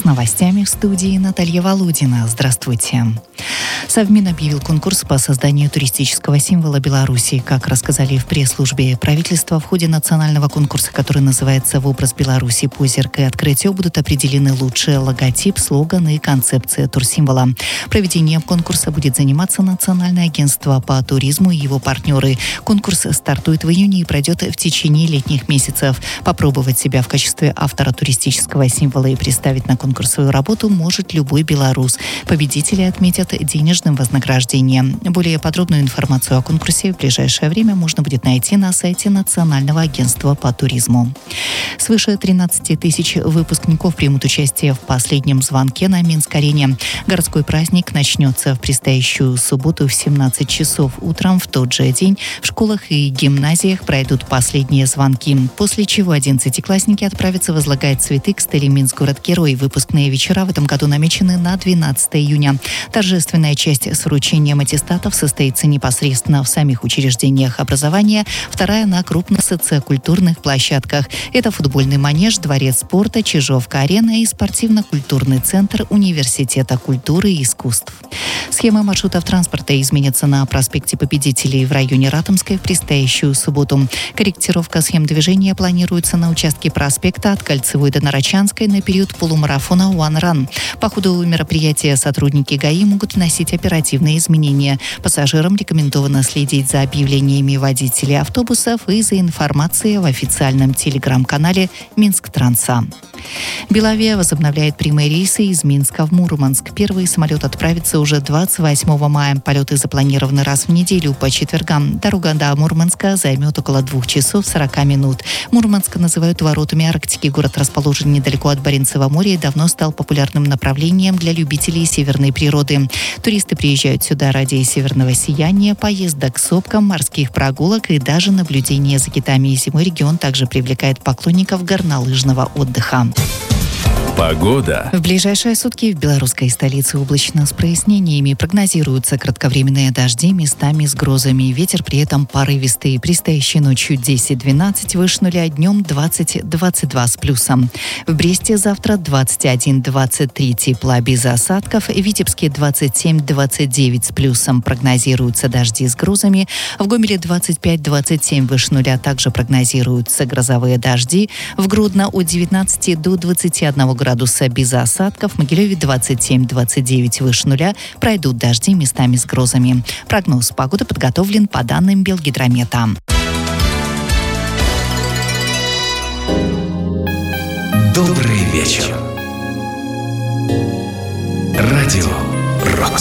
С новостями в студии Наталья Володина. Здравствуйте. Совмин объявил конкурс по созданию туристического символа Беларуси. Как рассказали в пресс-службе правительства, в ходе национального конкурса, который называется «В образ Беларуси. Позерк и открытие», будут определены лучшие логотип, слоган и концепция турсимвола. Проведением конкурса будет заниматься Национальное агентство по туризму и его партнеры. Конкурс стартует в июне и пройдет в течение летних месяцев. Попробовать себя в качестве автора туристического символа и представить на конкурс свою работу может любой белорус. Победители отметят денежным вознаграждением. Более подробную информацию о конкурсе в ближайшее время можно будет найти на сайте Национального агентства по туризму. Свыше 13 тысяч выпускников примут участие в последнем звонке на Минск-арене. Городской праздник начнется в предстоящую субботу в 17 часов утром. В тот же день в школах и гимназиях пройдут последние звонки, после чего 11-классники отправятся возлагать цветы к стеле «Минск-город-герой». Выпускные вечера в этом году намечены на 12 июня. Торжественная часть с вручением аттестатов состоится непосредственно в самих учреждениях образования, вторая на крупных социокультурных площадках. Это футбольный манеж, дворец спорта, Чижовка-арена и спортивно-культурный центр Университета культуры и искусств. Схемы маршрутов транспорта изменятся на проспекте Победителей в районе Ратомской в предстоящую субботу. Корректировка схем движения планируется на участке проспекта от Кольцевой до Нарочанской на период полумарафона One Run. По ходу мероприятия сотрудники ГАИ могут вносить оперативные изменения. Пассажирам рекомендовано следить за объявлениями водителей автобусов и за информацией в официальном телеграм-канале Минск-Транса. Белавиа возобновляет прямые рейсы из Минска в Мурманск. Первый самолет отправится уже 28 мая. Полеты запланированы раз в неделю по четвергам. Дорога до Мурманска займет около 2 часов 40 минут. Мурманск называют воротами Арктики. Город расположен недалеко от Баренцева моря и давно стал популярным направлением для любителей северной природы. Туристы приезжают сюда ради северного сияния, поездок к сопкам, морских прогулок и даже наблюдения за китами. Зимой регион также привлекает поклонников горнолыжного отдыха. Погода. В ближайшие сутки в белорусской столице облачно с прояснениями. Прогнозируются кратковременные дожди, местами с грозами. Ветер при этом порывистый. Предстоящей ночью 10-12, выше нуля, днем 20-22 с плюсом. В Бресте завтра 21-23 тепла без осадков. В Витебске 27-29 с плюсом. Прогнозируются дожди с грозами. В Гомеле 25-27 выше нуля. Также прогнозируются грозовые дожди. В Гродно от 19 до 21 градуса без осадков. В Могилеве 27-29 выше нуля. Пройдут дожди местами с грозами. Прогноз погоды подготовлен по данным Белгидромета. Добрый вечер. Радио «Рокс».